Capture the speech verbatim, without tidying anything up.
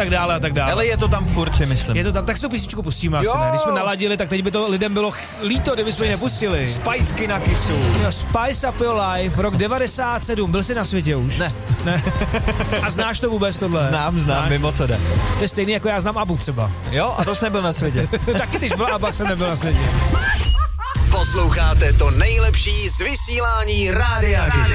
tak dále a tak dále. Ale je to tam furt, si myslím. Je to tam, tak si tu písničku pustíme asi, ne? Když jsme naladili, tak teď by to lidem bylo ch- líto, kdyby jsme ji nepustili. Spiceky na kysu. Jo, Spice Up Your Life, rok devadesát sedm, byl jsi na světě už? Ne. Ne. A znáš to vůbec tohle? Znám, znám, mimo co jde. To je stejný, jako já znám Abu třeba. Jo, a to jsi nebyl na světě. Taky když byl Abba, jsem nebyl na světě. Posloucháte to nejlepší z vysílání Rádia G.